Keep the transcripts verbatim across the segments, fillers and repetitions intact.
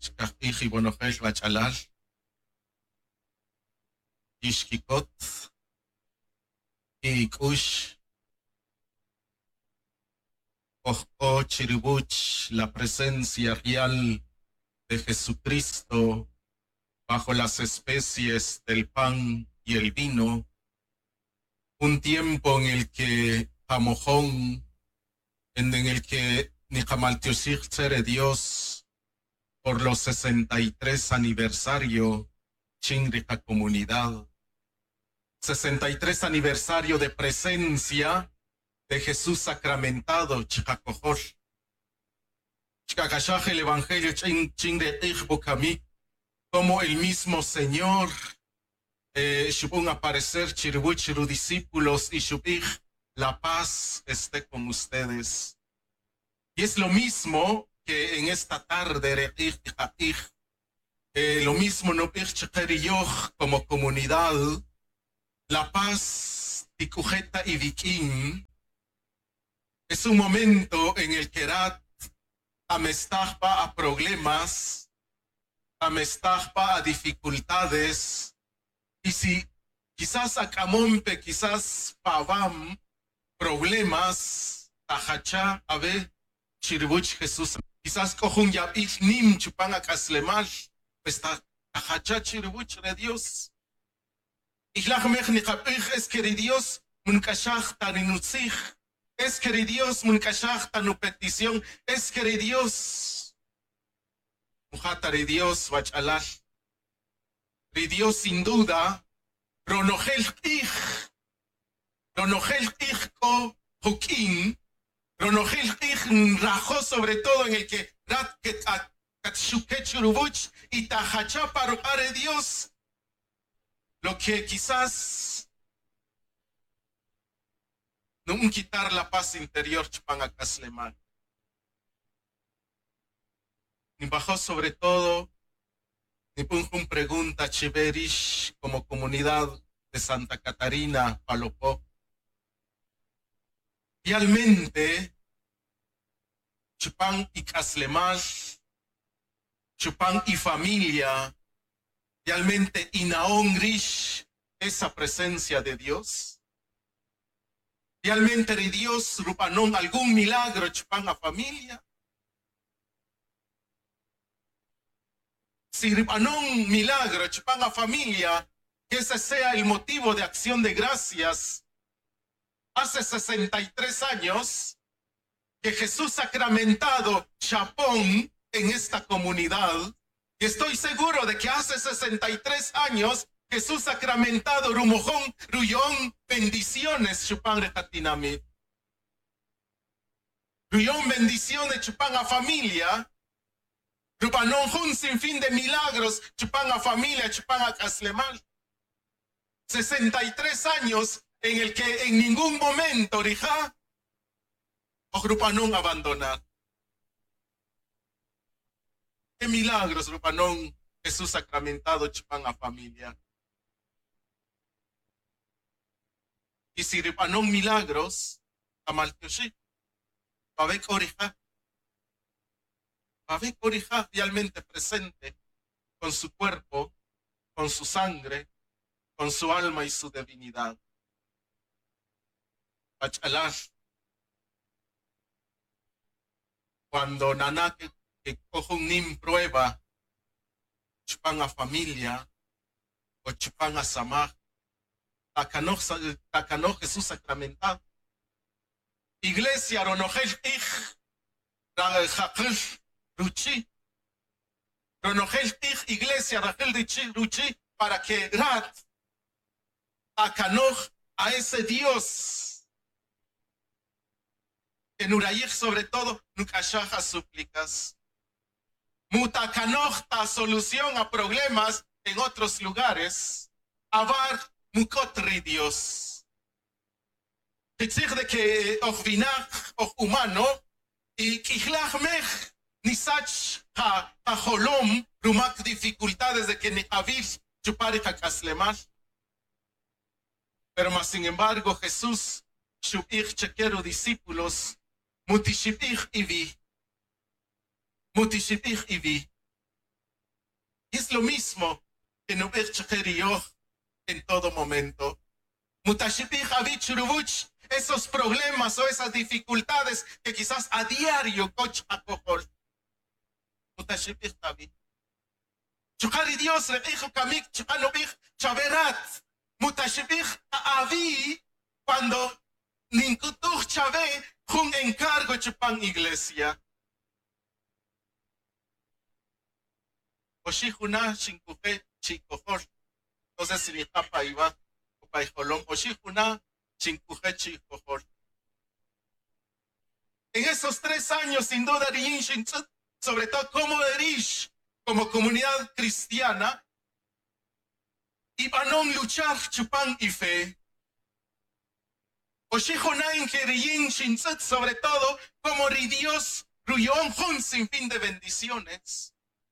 Iji bonojel bachalal, ishkikot, ikush, ojko chiribuch, la presencia real de Jesucristo bajo las especies del pan y el vino, un tiempo en el que Jamojón, en el que Nijamaltiosich Tzere Dios, por los sesenta y tres aniversario, Chingrija Comunidad, sesenta y tres aniversario de presencia de Jesús sacramentado, Chicacojol. Chicacashaj el Evangelio, Chingre Ijbukami, como el mismo Señor, eh, Shubun aparecer, Chirbuchiru discípulos y Shubij, la paz esté con ustedes. Y es lo mismo que en esta tarde, eh, lo mismo no como comunidad, la paz, Tikujeta y Viking, es un momento en el que Rat amestad va a problemas, amestad va a dificultades, y si quizás a Camonpe, quizás Pavam, problemas, Tajacha, a ver, Chirbuch Jesús, quizás Cojun Yabich Nim Chupanga Kaslemal, pues Tajacha Chirbuch de Dios. Y la Mechni Kapich es que Dios, Munkashach Tarinutzich, es que Dios, Munkashach Tanu petición, es que Dios, Muhatari Dios, Bachalal, Dios sin duda, Ronogel Ich, Ronogel Ich Ko Hukin, Ronogel Ich rajó sobre todo en el que Rat Churubuch y Tajacha para Dios, lo que quizás no un quitar la paz interior Chupanga Kasleman. Ni bajó sobre todo, ni un pregunta Chiverish como comunidad de Santa Catarina, Palopó. Realmente, Chupang y Kasleman, Chupang y familia, realmente Inaongrish, esa presencia de Dios. Realmente de Dios, Rupanón, algún milagro, Chupang a familia. Si Rupanón, milagro, Chupang a familia, que ese sea el motivo de acción de gracias. Hace sesenta y tres años que Jesús sacramentado Chapón en esta comunidad. Y estoy seguro de que hace sesenta y tres años Jesús sacramentado Rumojón, Ruyón, bendiciones Chupán Rejatinami. Ruyón, bendiciones Chupán a familia. Rupanón, un sinfín de milagros Chupán a familia, Chupán a Caslemal. sesenta y tres años en el que en ningún momento Rija o Rupanón abandonar. ¿Qué milagros, Rupanón, Jesús sacramentado, Chupán a familia? Y si Rupanón milagros, Amaltioshi, Pavek Orija, Pavek Orija realmente presente con su cuerpo, con su sangre, con su alma y su divinidad. Bachalash, cuando Nanake que cojo un nim prueba, Chupán a familia, o Chupán a samaj, Tacanó Jesús sacramentado. Iglesia, Ronogel Ich, Rajel Ruchi, Ronogel Ich, Iglesia, Rajel Ruchi, para que Rat, Tacanó a ese Dios, en Urayich sobre todo, Nukashaja súplicas. Mutacanojta solución a problemas en otros lugares. Abar mukotri Dios. Decir de que ochvinach och humano y kijlachmech nisach ha tajolom rumak dificultades de que ni avis chupare kakaslemach. Pero más sin embargo Jesús shupich chequero discípulos mutishipich y vi. Mutishipich y vi. es lo mismo que no ver en todo momento. Esos problemas o esas dificultades que quizás a diario coach acohol. Chukari Dios le dijo kamik chukanobich chaverat. Mutashibich avi cuando ninkutuch chave un encargo chupan iglesia. Oshihuna shinkufe chikohor. No sé si mi papa iba o paijolón. Oshihuna shinkufe chikohor. En esos tres años, sin duda, sobre todo como Erish, como comunidad cristiana, iban a luchar chupan y fe. Oshihonain Keriyin Shinzet, sobre todo, como Dios Ruyón Hun sin fin de bendiciones.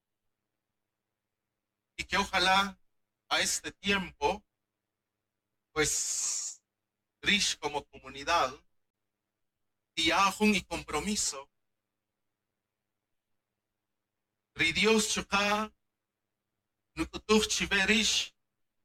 Y que ojalá a este tiempo, pues, Rish como comunidad, y Ahun y compromiso. Ridios Chuka, Nukutuch Chiverish,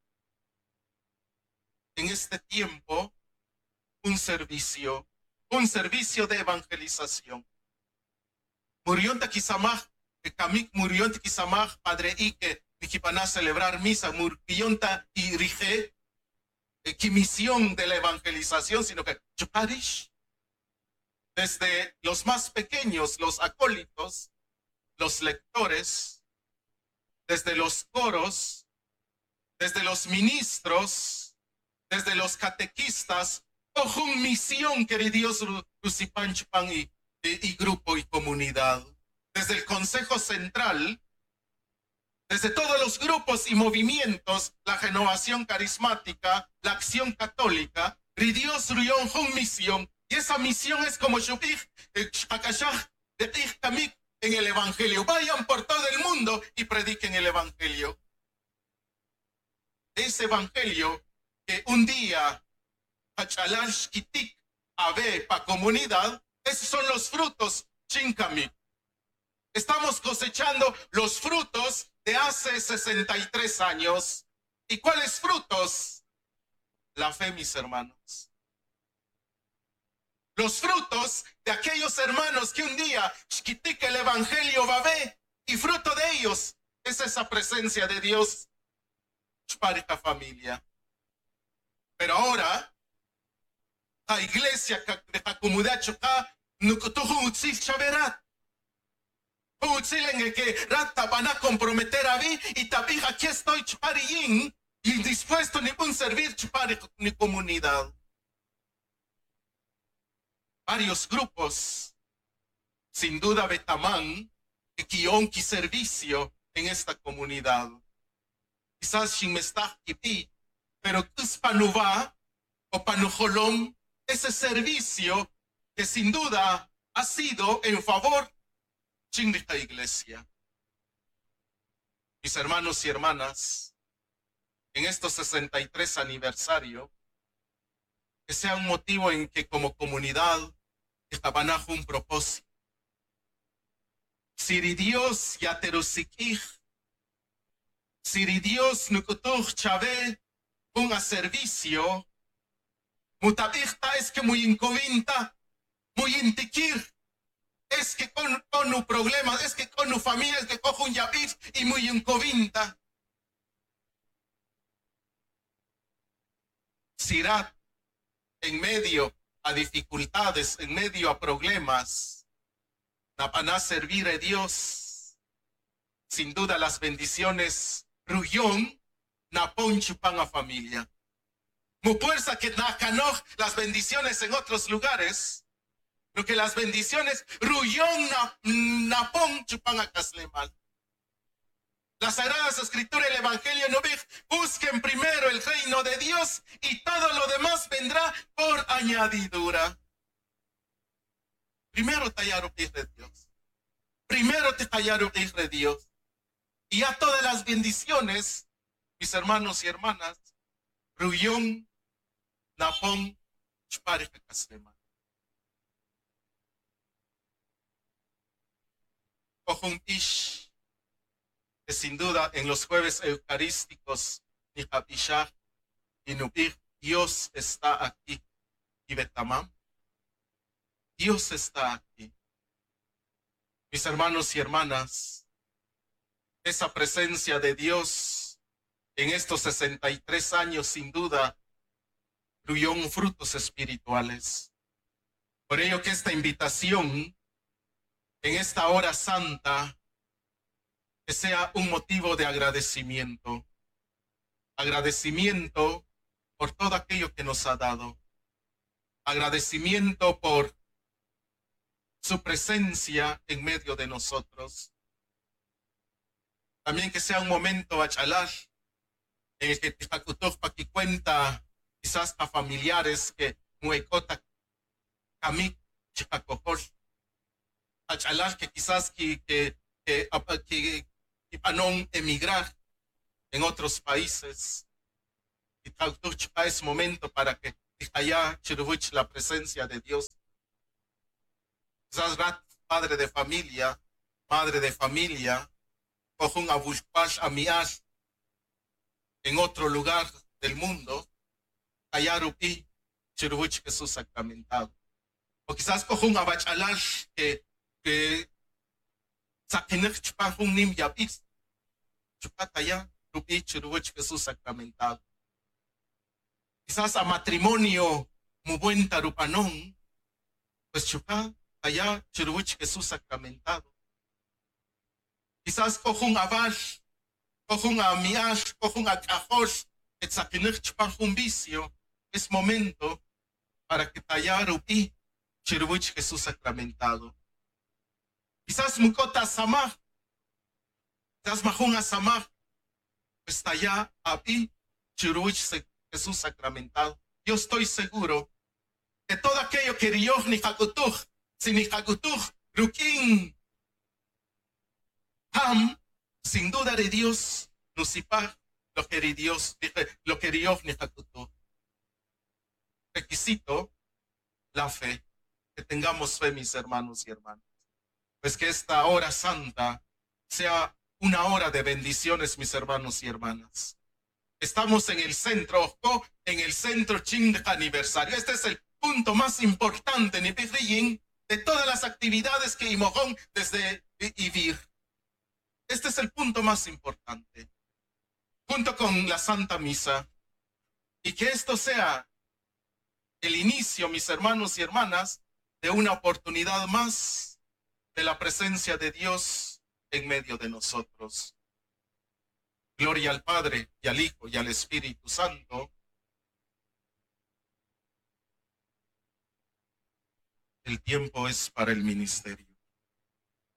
en este tiempo, un servicio, un servicio de evangelización. Murió en Taquisamaj, que Kamik murió en Taquisamaj, Padre Ike, Nikipaná celebrar misa, murió y rige, que misión de la evangelización, sino que Chuparish, desde los más pequeños, los acólitos, los lectores, desde los coros, desde los ministros, desde los catequistas, ojo, misión que Dios Rusipan Chupan y, y grupo y comunidad. Desde el Consejo Central, desde todos los grupos y movimientos, la renovación carismática, la acción católica, Dios Ruyon Hun misión, y esa misión es como Shubich, Akashah, de Kamik en el Evangelio. Vayan por todo el mundo y prediquen el Evangelio. Ese Evangelio que un día Hachalash Kitik Abe pa comunidad, esos son los frutos Chinkamik. Estamos cosechando los frutos de hace sesenta y tres años. ¿Y cuáles frutos? La fe, mis hermanos. Los frutos de aquellos hermanos que un día Shkitik el Evangelio va a ver, y fruto de ellos es esa presencia de Dios para esta familia. Pero ahora, la iglesia de la comunidad Choká, Nukutuhu Utzil Chaverat. Utzil en el que Rata van a comprometer a mí y también aquí estoy Chupariyin y dispuesto ni un servir Chupari ni comunidad. Varios grupos, sin duda Betamán, que guión y servicio en esta comunidad. Quizás sin estar aquí, pero Kuspanuva o Panujolom, ese servicio que sin duda ha sido en favor de esta iglesia. Mis hermanos y hermanas, en estos sesenta y tres aniversario, que sea un motivo en que como comunidad estaban un propósito. Siridios yaterusikij, Siridios nukutuj chave, un a servicio, mutabijta es que muy incovinta, muy intikir, es que con, con un problema, es que con un familia, es que cojo un yapif y muy incovinta. Sirat, en medio a dificultades, en medio a problemas, van a servir a Dios. Sin duda las bendiciones, Ruyón, Napón chupan a familia. Mu fuerza que Nakanoj, las bendiciones en otros lugares, lo que las bendiciones, Ruyón, Napón chupan a Caslemal. Las Sagradas Escrituras y el Evangelio no busquen primero el reino de Dios y todo lo demás vendrá por añadidura. Primero tallaron de Dios. Primero te tallaron de Dios. Y a todas las bendiciones, mis hermanos y hermanas, Ruyón, Napón, Chpareja Caslema. Ojun Ish. que sin duda en los jueves eucarísticos, y Nubir, Dios está aquí. Y Betamam, Dios está aquí. Mis hermanos y hermanas, esa presencia de Dios en estos sesenta y tres años sin duda fluyó en frutos espirituales. Por ello que esta invitación en esta hora santa que sea un motivo de agradecimiento. Agradecimiento por todo aquello que nos ha dado. Agradecimiento por su presencia en medio de nosotros. También que sea un momento achalar en el que Tijacutojpaqui cuenta quizás a familiares que muecota camik chicacojol. Achalar que quizás que, que, que, que, que panon emigrar en otros países. Y es momento para que allá chirubuch la presencia de Dios. Quizás rat, padre de familia, madre de familia, cojun abushpash amiash en otro lugar del mundo, allá rupi chirubuch Jesús sacramentado. O quizás cojun abachalash que que sakinech chpahun nim yabis chupataya rupi chirubuch Jesús sacramentado. Quizás a matrimonio muy buen tarupanón, pues chupá allá chirubuch Jesús sacramentado. Quizás cojun abash, cojun amiash, cojun akajosh, etzakinech chpahun vicio, es momento para que tallar rupi chirubuch Jesús sacramentado. Quizás mukota samah, quizás mahun asamah, pues allá abi chirubuch Jesús sacramentado. Yo estoy seguro que todo aquello que Dios ni jacutuj, si ni jacutuj, rukin, ham, sin duda de Dios, nusipah, lo que Dios, lo que Dios ni jacutuj. Requisito, la fe, que tengamos fe, mis hermanos y hermanas. Pues que esta hora santa sea una hora de bendiciones, mis hermanos y hermanas. Estamos en el centro, en el centro ching aniversario. Este es el punto más importante de todas las actividades que Imojón desde Ibir. Este es el punto más importante. Junto con la Santa Misa. Y que esto sea el inicio, mis hermanos y hermanas, de una oportunidad más de la presencia de Dios en medio de nosotros. Gloria al Padre, y al Hijo, y al Espíritu Santo. El tiempo es para el ministerio.